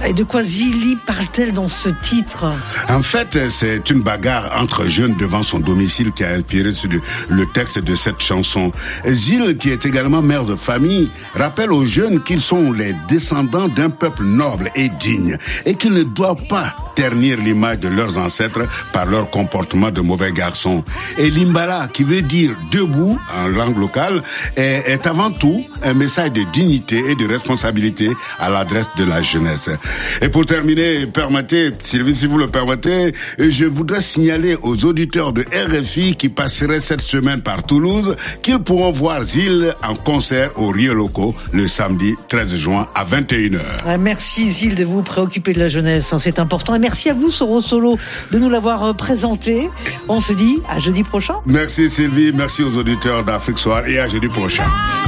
Et de quoi Zili parle-t-elle dans ce titre? En fait, c'est une bagarre entre jeunes devant son domicile qui a inspiré le texte de cette chanson. Zil, qui est également mère de famille, rappelle aux jeunes qu'ils sont les descendants d'un peuple noble et digne et qu'ils ne doivent pas ternir l'image de leurs ancêtres par leur comportement de mauvais garçons. Et Limbala, qui veut dire debout en langue locale, est avant tout un message de dignité et de responsabilité à l'adresse de la jeunesse. Et pour terminer, permettez, Sylvie, si vous le permettez, je voudrais signaler aux auditeurs de RFI qui passeraient cette semaine par Toulouse qu'ils pourront voir Zil en concert au Rio Loco le samedi 13 juin à 21h. Merci Zil de vous préoccuper de la jeunesse, c'est important. Et merci à vous, Soro Solo, de nous l'avoir présenté. On se dit à jeudi prochain. Merci Sylvie, merci aux auditeurs d'Afrique Soir et à jeudi prochain.